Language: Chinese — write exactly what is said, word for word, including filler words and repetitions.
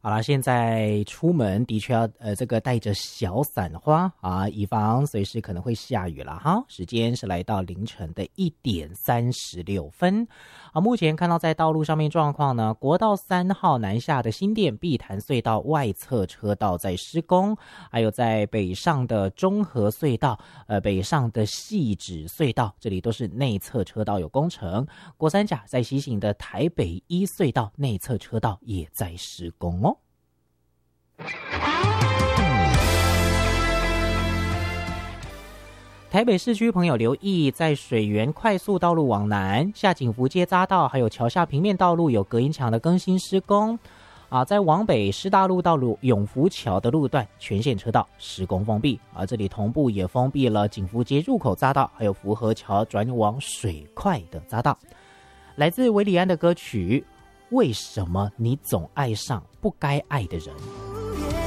好啦，现在出门的确要呃这个带着小伞花啊，以防随时可能会下雨了哈。时间是来到凌晨的一点三十六分啊。目前看到在道路上面状况呢，国道三号南下的新店碧潭隧道外侧车道在施工，还有在北上的中和隧道、呃北上的汐止隧道，这里都是内侧车道有工程。国三甲在西行的台北一隧道内侧车道也在施工哦。台北市区朋友留意，在水源快速道路往南下景福街匝道还有桥下平面道路有隔音墙的更新施工啊，在往北师大路到永福桥的路段全线车道施工封闭啊，这里同步也封闭了景福街入口匝道还有福和桥转往水快的匝道。来自韦礼安的歌曲《为什么你总爱上不该爱的人》。